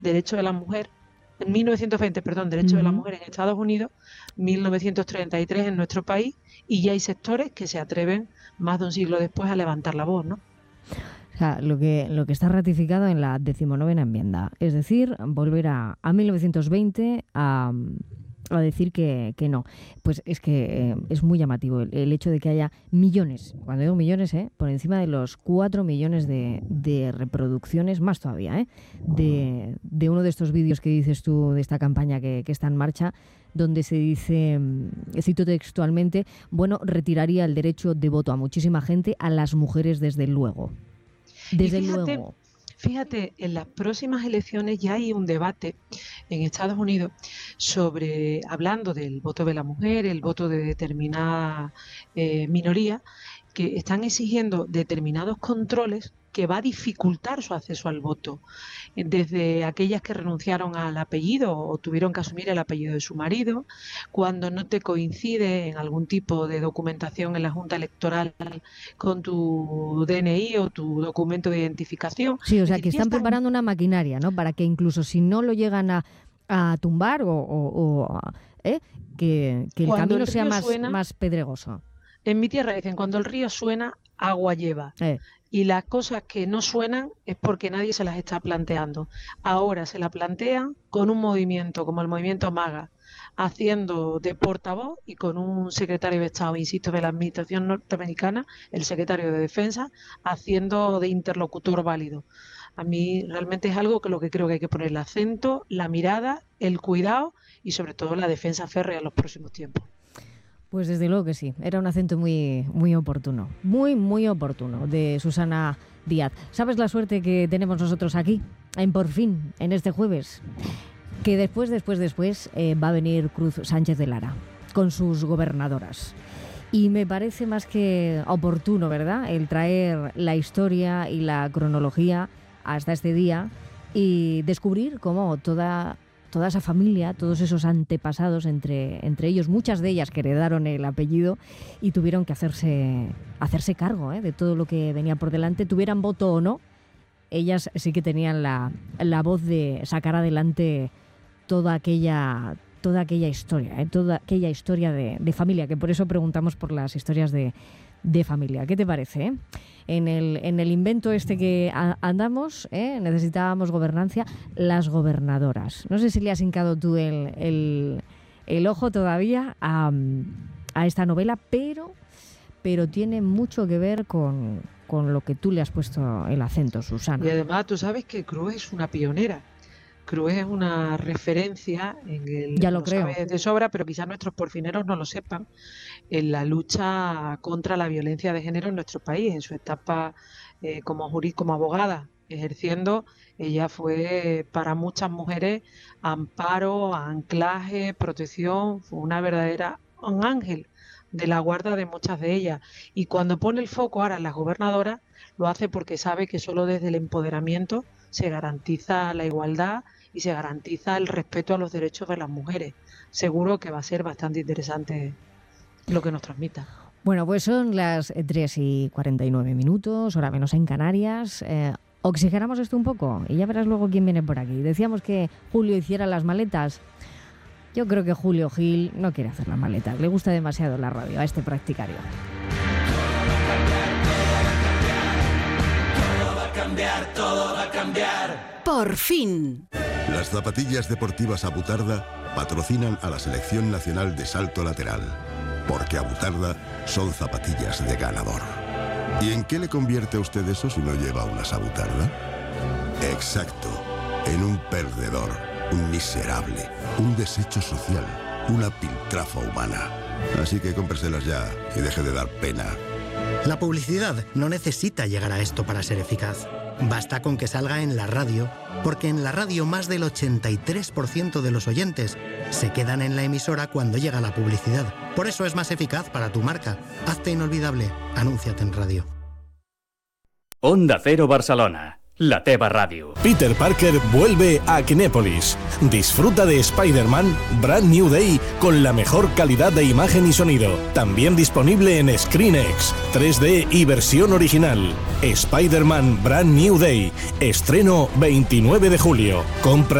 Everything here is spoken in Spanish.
Derecho de la Mujer, en 1920, perdón, Derecho de la Mujer en Estados Unidos, 1933 en nuestro país, y ya hay sectores que se atreven más de un siglo después a levantar la voz, ¿no? O sea, lo que está ratificado en la 19ª enmienda, es decir, volver a 1920 a decir que no. Pues es que es muy llamativo el hecho de que haya millones, cuando digo millones, por encima de los 4 millones de reproducciones, más todavía, de uno de estos vídeos que dices tú, de esta campaña que está en marcha, donde se dice, cito textualmente, bueno, retiraría el derecho de voto a muchísima gente, a las mujeres desde luego. Desde luego. Fíjate, en las próximas elecciones ya hay un debate en Estados Unidos hablando del voto de la mujer, el voto de determinada minoría, que están exigiendo determinados controles que va a dificultar su acceso al voto, desde aquellas que renunciaron al apellido o tuvieron que asumir el apellido de su marido, cuando no te coincide en algún tipo de documentación en la Junta Electoral con tu DNI o tu documento de identificación. Sí, o sea, que están preparando una maquinaria, ¿no? Para que incluso si no lo llegan a tumbar que el camino sea más pedregoso. En mi tierra dicen, cuando el río suena, agua lleva. Y las cosas que no suenan es porque nadie se las está planteando. Ahora se la plantean con un movimiento como el movimiento MAGA, haciendo de portavoz, y con un secretario de Estado, insisto, de la administración norteamericana, el secretario de Defensa, haciendo de interlocutor válido. A mí realmente es algo que lo que creo que hay que poner el acento, la mirada, el cuidado y sobre todo la defensa férrea en los próximos tiempos. Pues desde luego que sí, era un acento muy, muy oportuno, muy oportuno, de Susana Díaz. ¿Sabes la suerte que tenemos nosotros aquí, en Por Fin, en este jueves? Que después va a venir Cruz Sánchez de Lara, con sus gobernadoras. Y me parece más que oportuno, ¿verdad?, el traer la historia y la cronología hasta este día y descubrir cómo toda esa familia, todos esos antepasados, entre ellos, muchas de ellas que heredaron el apellido y tuvieron que hacerse cargo de todo lo que venía por delante, tuvieran voto o no, ellas sí que tenían la voz de sacar adelante toda aquella historia, toda aquella historia de familia, que por eso preguntamos por las historias de familia. ¿Qué te parece? En el invento este que andamos, necesitábamos gobernancia, las gobernadoras. No sé si le has hincado tú el ojo todavía a esta novela, pero tiene mucho que ver con lo que tú le has puesto el acento, Susana. Y además tú sabes que Cruz es una pionera. Cruz es una referencia ya lo creo, sabes de sobra, pero quizás nuestros porfineros no lo sepan, en la lucha contra la violencia de género en nuestro país, en su etapa como abogada ejerciendo. Ella fue para muchas mujeres amparo, anclaje, protección, fue un ángel de la guarda de muchas de ellas. Y cuando pone el foco ahora en las gobernadoras, lo hace porque sabe que solo desde el empoderamiento se garantiza la igualdad y se garantiza el respeto a los derechos de las mujeres. Seguro que va a ser bastante interesante lo que nos transmita. Bueno, pues son las 3:49, hora menos en Canarias. Oxigenamos esto un poco y ya verás luego quién viene por aquí. Decíamos que Julio hiciera las maletas. Yo creo que Julio Gil no quiere hacer las maletas. Le gusta demasiado la radio a este practicario. Todo va a cambiar. Por fin. Las zapatillas deportivas Abutarda patrocinan a la Selección Nacional de Salto Lateral, porque Abutarda son zapatillas de ganador. ¿Y en qué le convierte a usted eso si no lleva unas Abutarda? Exacto, en un perdedor, un miserable, un desecho social, una piltrafa humana. Así que cómpreselas ya y deje de dar pena. La publicidad no necesita llegar a esto para ser eficaz. Basta con que salga en la radio, porque en la radio más del 83% de los oyentes se quedan en la emisora cuando llega la publicidad. Por eso es más eficaz para tu marca. Hazte inolvidable. Anúnciate en radio. Onda Cero Barcelona. La Teva Radio. Peter Parker vuelve a Kinépolis. Disfruta de Spider-Man Brand New Day con la mejor calidad de imagen y sonido. También disponible en ScreenX, 3D y versión original. Spider-Man Brand New Day. Estreno 29 de julio. Compra